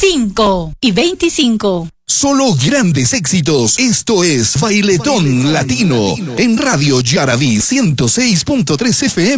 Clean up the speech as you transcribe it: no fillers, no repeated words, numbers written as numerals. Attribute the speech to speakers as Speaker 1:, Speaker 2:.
Speaker 1: 5:25.
Speaker 2: Solo grandes éxitos. Esto es Bailetón Latino en Radio Yaraví 106.3 FM.